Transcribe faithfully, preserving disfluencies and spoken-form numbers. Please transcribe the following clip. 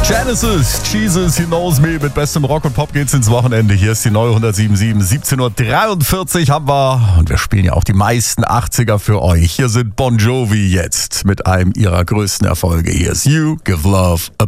Genesis, Jesus, He Knows Me. Mit bestem Rock und Pop geht's ins Wochenende. Hier ist die neue hundertsieben Komma sieben. siebzehn Uhr dreiundvierzig haben wir. Und wir spielen ja auch die meisten achtziger für euch. Hier sind Bon Jovi jetzt mit einem ihrer größten Erfolge. Hier ist You Give Love a